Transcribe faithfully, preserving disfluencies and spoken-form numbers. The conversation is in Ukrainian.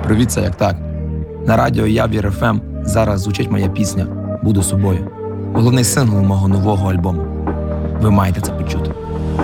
Привіт, це як так. На радіо Явір еф ем зараз звучить моя пісня «Буду собою». Головний сингл мого нового альбому. Ви маєте це почути.